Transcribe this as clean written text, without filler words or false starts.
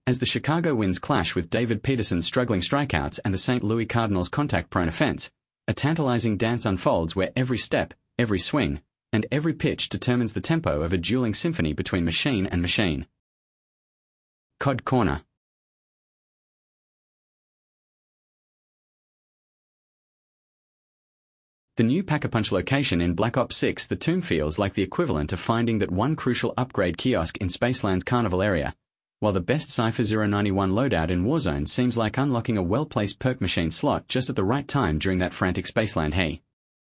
As the Chicago Winds clash with David Peterson's struggling strikeouts and the St. Louis Cardinals' contact-prone offense, a tantalizing dance unfolds where every step, every swing, and every pitch determines the tempo of a dueling symphony between machine and machine. Cod Corner. The new Pack-a-Punch location in Black Ops 6 The Tomb feels like the equivalent of finding that one crucial upgrade kiosk in Spaceland's Carnival area, while the best Cypher 091 loadout in Warzone seems like unlocking a well-placed perk machine slot just at the right time during that frantic Spaceland hay.